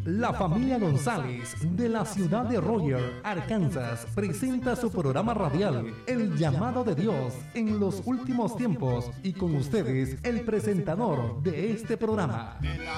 La familia González de la ciudad de Roger, Arkansas, presenta su programa radial, El Llamado de Dios en los últimos tiempos, y con ustedes, el presentador de este programa.